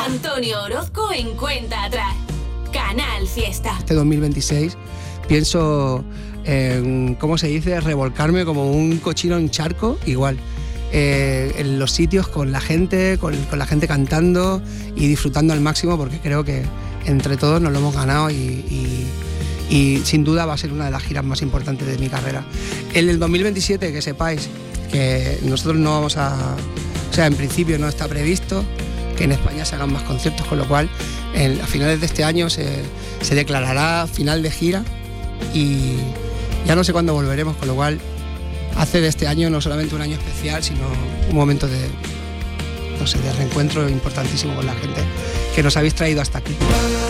Antonio Orozco en Cuenta Atrás. Canal Fiesta. Este 2026 pienso en, ¿cómo se dice?, revolcarme como un cochino en charco, igual. En los sitios con la gente cantando y disfrutando al máximo, porque creo que entre todos nos lo hemos ganado y sin duda va a ser una de las giras más importantes de mi carrera. En el 2027, que sepáis que nosotros no vamos a... O sea, en principio no está previsto que en España se hagan más conciertos, con lo cual a finales de este año se declarará final de gira y ya no sé cuándo volveremos, con lo cual hace de este año no solamente un año especial, sino un momento de reencuentro importantísimo con la gente que nos habéis traído hasta aquí.